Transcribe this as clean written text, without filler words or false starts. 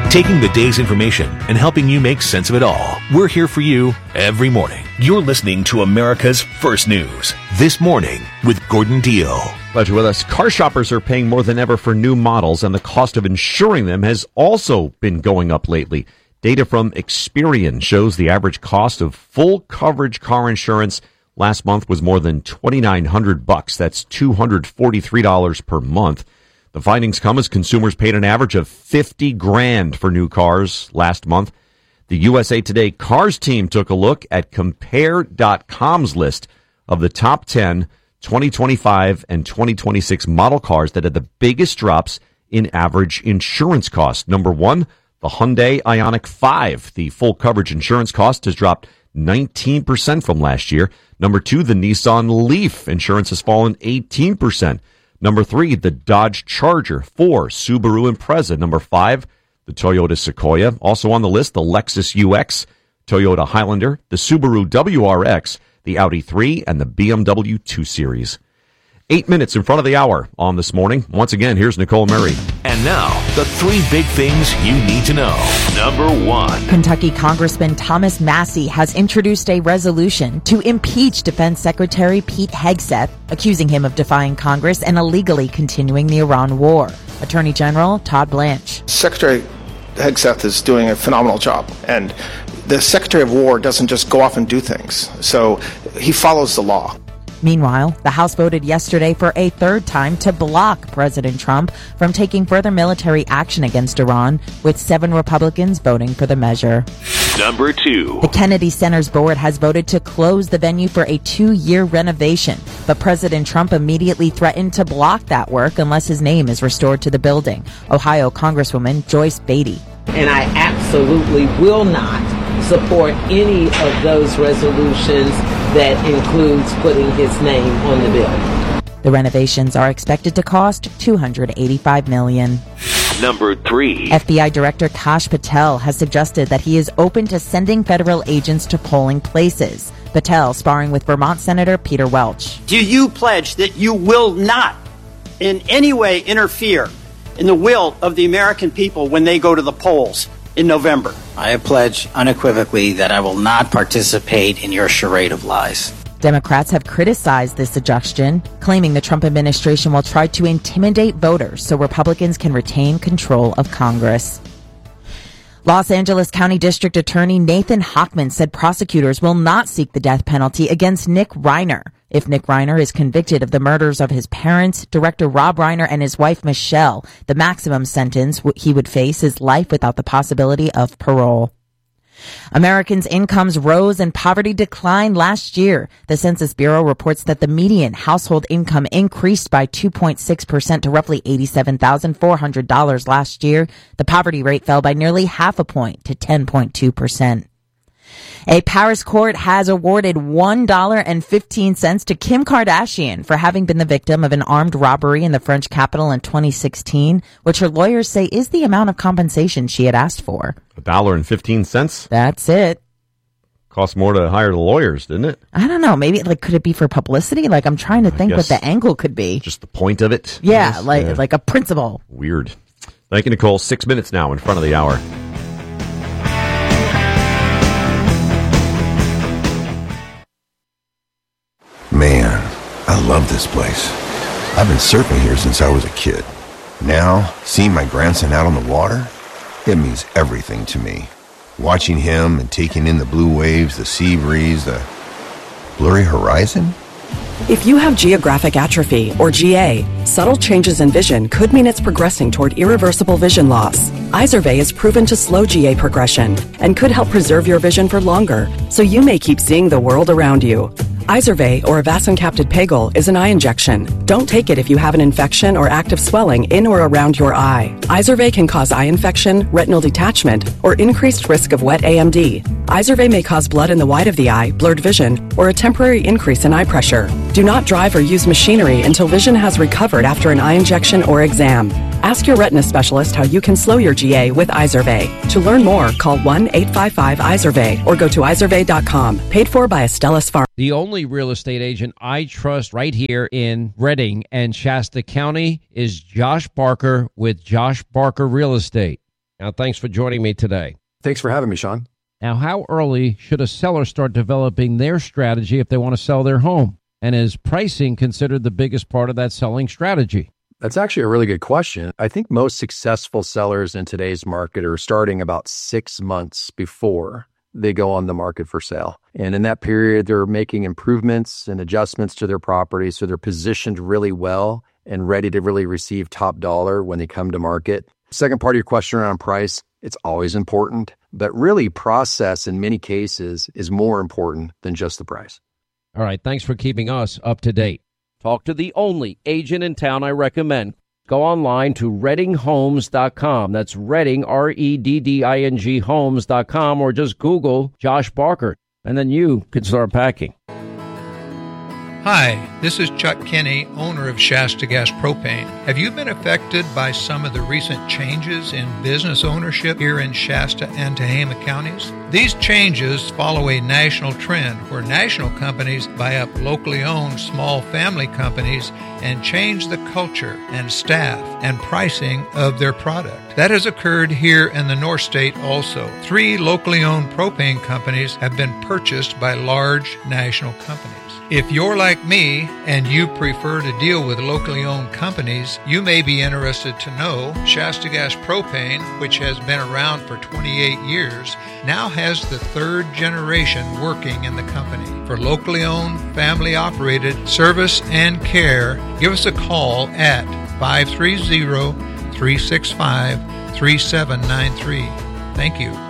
taking the day's information and helping you make sense of it all. We're here for you every morning. You're listening to America's First News. This Morning with Gordon Deal. Glad you're with us. Car shoppers are paying more than ever for new models, and the cost of insuring them has also been going up lately. Data from Experian shows the average cost of full coverage car insurance last month was more than $2,900. That's $243 per month. The findings come as consumers paid an average of $50,000 for new cars last month. The USA Today Cars team took a look at Compare.com's list of the top 10 2025 and 2026 model cars that had the biggest drops in average insurance cost. Number one, the Hyundai Ioniq 5. The full coverage insurance cost has dropped 19% from last year. Number two, the Nissan Leaf. Insurance has fallen 18%. Number three, the Dodge Charger. Four, Subaru Impreza. Number five, the Toyota Sequoia. Also on the list, the Lexus UX, Toyota Highlander, the Subaru WRX, the Audi 3, and the BMW 2 Series. 8 minutes in front of the hour on This Morning. Once again, here's Nicole Murray. And now, the three big things you need to know. Number one. Kentucky Congressman Thomas Massie has introduced a resolution to impeach Defense Secretary Pete Hegseth, accusing him of defying Congress and illegally continuing the Iran war. Attorney General Todd Blanche. Secretary Hegseth is doing a phenomenal job, and the Secretary of War doesn't just go off and do things. So he follows the law. Meanwhile, the House voted yesterday for a third time to block President Trump from taking further military action against Iran, with 7 Republicans voting for the measure. Number two. The Kennedy Center's board has voted to close the venue for a 2-year renovation, but President Trump immediately threatened to block that work unless his name is restored to the building. Ohio Congresswoman Joyce Beatty. And I absolutely will not support any of those resolutions that includes putting his name on the bill. The renovations are expected to cost $285 million. Number three. FBI Director Kash Patel has suggested that he is open to sending federal agents to polling places. Patel sparring with Vermont Senator Peter Welch. Do you pledge that you will not in any way interfere in the will of the American people when they go to the polls in November? I pledge unequivocally that I will not participate in your charade of lies. Democrats have criticized this suggestion, claiming the Trump administration will try to intimidate voters so Republicans can retain control of Congress. Los Angeles County District Attorney Nathan Hochman said prosecutors will not seek the death penalty against Nick Reiner. If Nick Reiner is convicted of the murders of his parents, director Rob Reiner, and his wife Michelle, the maximum sentence he would face is life without the possibility of parole. Americans' incomes rose and poverty declined last year. The Census Bureau reports that the median household income increased by 2.6% to roughly $87,400 last year. The poverty rate fell by nearly half a point to 10.2%. A Paris court has awarded $1.15 to Kim Kardashian for having been the victim of an armed robbery in the French capital in 2016, which her lawyers say is the amount of compensation she had asked for. $1.15? That's it. Cost more to hire the lawyers, didn't it? I don't know. Maybe, could it be for publicity? I'm trying to think what the angle could be. Just the point of it? Yeah, like a principle. Weird. Thank you, Nicole. 6 minutes now in front of the hour. Man, I love this place. I've been surfing here since I was a kid. Now, seeing my grandson out on the water, it means everything to me. Watching him and taking in the blue waves, the sea breeze, the blurry horizon. If you have geographic atrophy, or GA, subtle changes in vision could mean it's progressing toward irreversible vision loss. Izervay is proven to slow GA progression and could help preserve your vision for longer, so you may keep seeing the world around you. Izervay, or avacincaptad pegol, is an eye injection. Don't take it if you have an infection or active swelling in or around your eye. Izervay can cause eye infection, retinal detachment, or increased risk of wet AMD. Izervay may cause blood in the white of the eye, blurred vision, or a temporary increase in eye pressure. Do not drive or use machinery until vision has recovered after an eye injection or exam. Ask your retina specialist how you can slow your GA with Izervay. To learn more, call 1-855-IZERVAY or go to izervay.com. Paid for by Astellas Pharma. The only real estate agent I trust right here in Redding and Shasta County is Josh Barker with Josh Barker Real Estate. Now, thanks for joining me today. Thanks for having me, Sean. Now, how early should a seller start developing their strategy if they want to sell their home? And is pricing considered the biggest part of that selling strategy? That's actually a really good question. I think most successful sellers in today's market are starting about 6 months before they go on the market for sale. And in that period, they're making improvements and adjustments to their property so they're positioned really well and ready to really receive top dollar when they come to market. Second part of your question around price, it's always important, but really process in many cases is more important than just the price. All right, thanks for keeping us up to date. Talk to the only agent in town I recommend. Go online to reddinghomes.com. That's Redding, REDDING homes.com, or just Google Josh Barker, and then you can start packing. Hi, this is Chuck Kinney, owner of Shasta Gas Propane. Have you been affected by some of the recent changes in business ownership here in Shasta and Tehama counties? These changes follow a national trend where national companies buy up locally owned small family companies and change the culture and staff and pricing of their product. That has occurred here in the North State also. 3 locally owned propane companies have been purchased by large national companies. If you're like me and you prefer to deal with locally owned companies, you may be interested to know Shasta Gas Propane, which has been around for 28 years, now has the 3rd generation working in the company. For locally owned, family-operated service and care, give us a call at 530-365-3793. Thank you.